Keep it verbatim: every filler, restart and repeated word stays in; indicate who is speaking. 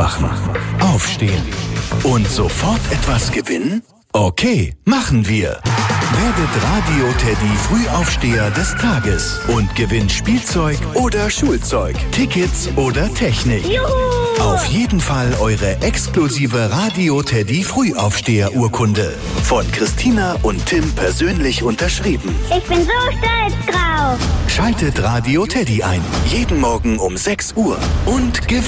Speaker 1: Aufwachen, Aufstehen und sofort etwas gewinnen? Okay, machen wir. Werdet Radio Teddy Frühaufsteher des Tages und gewinnt Spielzeug oder Schulzeug, Tickets oder Technik.
Speaker 2: Juhu!
Speaker 1: Auf jeden Fall eure exklusive Radio Teddy Frühaufsteher Urkunde. Von Christina und Tim persönlich unterschrieben.
Speaker 2: Ich bin so stolz drauf.
Speaker 1: Schaltet Radio Teddy ein. Jeden Morgen um sechs Uhr. Und gewinnt.